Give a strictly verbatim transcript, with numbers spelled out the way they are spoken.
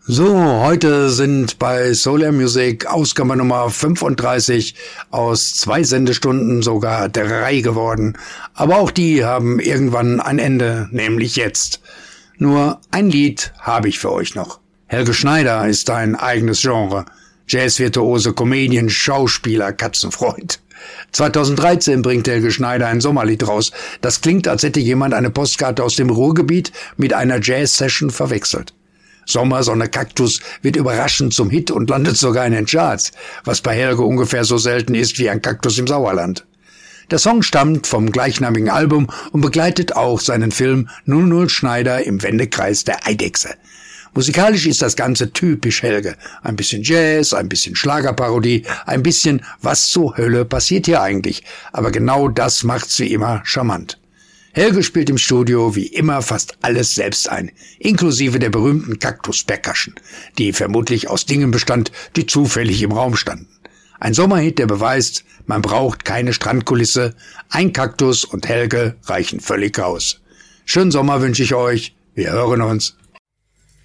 So, heute sind bei Solar Music Ausgabe Nummer fünfunddreißig aus zwei Sendestunden sogar drei geworden. Aber auch die haben irgendwann ein Ende, nämlich jetzt. Nur ein Lied habe ich für euch noch. Helge Schneider ist ein eigenes Genre. Jazzvirtuose, Comedian, Schauspieler, Katzenfreund. zweitausenddreizehn bringt Helge Schneider ein Sommerlied raus. Das klingt, als hätte jemand eine Postkarte aus dem Ruhrgebiet mit einer Jazz-Session verwechselt. Sommer, Sonne, Kaktus wird überraschend zum Hit und landet sogar in den Charts, was bei Helge ungefähr so selten ist wie ein Kaktus im Sauerland. Der Song stammt vom gleichnamigen Album und begleitet auch seinen Film null null Schneider im Wendekreis der Eidechse. Musikalisch ist das Ganze typisch Helge. Ein bisschen Jazz, ein bisschen Schlagerparodie, ein bisschen was zur Hölle passiert hier eigentlich. Aber genau das macht's wie immer charmant. Helge spielt im Studio wie immer fast alles selbst ein, inklusive der berühmten Kaktus-Percussion, die vermutlich aus Dingen bestand, die zufällig im Raum standen. Ein Sommerhit, der beweist, man braucht keine Strandkulisse, ein Kaktus und Helge reichen völlig aus. Schönen Sommer wünsche ich euch, wir hören uns.